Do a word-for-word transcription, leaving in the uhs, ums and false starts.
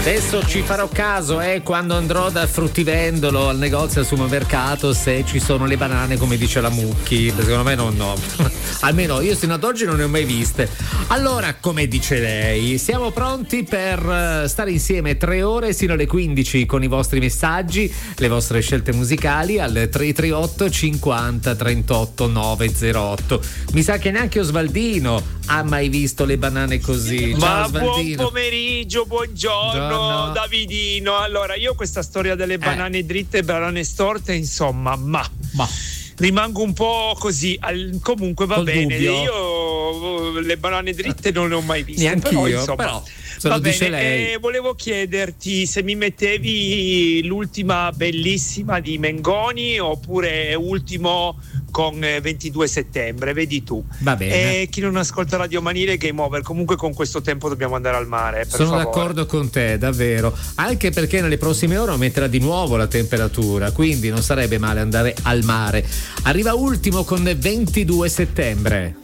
Adesso ci farò caso eh, quando andrò dal fruttivendolo al negozio al supermercato se ci sono le banane come dice la Mucchi. Secondo me non no. Almeno io sino ad oggi non ne ho mai viste. Allora, come dice lei, siamo pronti per stare insieme tre ore sino alle quindici con i vostri messaggi, le vostre scelte musicali al tre tre otto cinquanta trentotto novecentotto. Mi sa che neanche Osvaldino ha mai visto le banane così. Ciao, Ma Osvaldino. buon pomeriggio, buongiorno, buongiorno Davidino. Allora, io questa storia delle banane eh. dritte e banane storte, insomma, ma, ma. rimango un po' così. Al, comunque va Col bene. Dubbio. Io le banane dritte non le ho mai viste. Neanche però, io, insomma, però. Va bene, eh, volevo chiederti se mi mettevi l'ultima bellissima di Mengoni oppure ultimo con ventidue settembre, vedi tu. Va bene. E chi non ascolta Radio Manile, Game Over. Comunque con questo tempo dobbiamo andare al mare. Per Sono favore. d'accordo con te, davvero. Anche perché nelle prossime ore aumenterà di nuovo la temperatura, quindi non sarebbe male andare al mare. Arriva ultimo con ventidue settembre.